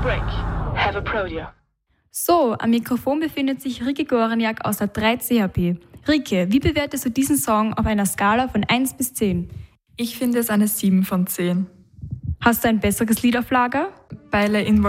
break. Have a Prodio. So, am Mikrofon befindet sich Rike Goreniak aus der 3CHP. Rike, wie bewertest du diesen Song auf einer Skala von 1 bis 10? Ich finde es eine 7 von 10. Hast du ein besseres Lied auf Lager? Beile in